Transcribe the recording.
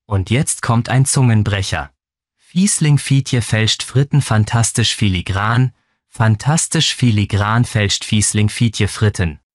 Und jetzt kommt ein Zungenbrecher. Fiesling Fietje fälscht Fritten fantastisch filigran fälscht Fiesling Fietje Fritten.